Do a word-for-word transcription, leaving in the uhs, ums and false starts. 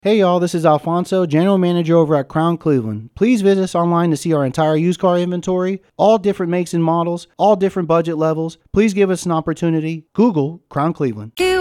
Hey y'all, this is Alfonso, General Manager over at Crown Cleveland. Please visit us online to see our entire used car inventory, all different makes and models, all different budget levels. Please give us an opportunity. Google Crown Cleveland.